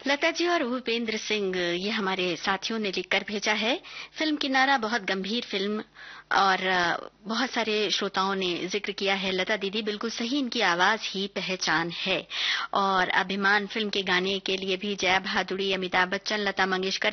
लता जी और भूपेंद्र सिंह ये हमारे साथियों ने लिखकर भेजा है। फिल्म किनारा बहुत गंभीर फिल्म और बहुत सारे श्रोताओं ने जिक्र किया है। लता दीदी बिल्कुल सही, इनकी आवाज ही पहचान है। और अभिमान फिल्म के गाने के लिए भी जया भादुड़ी, अमिताभ बच्चन, लता मंगेशकर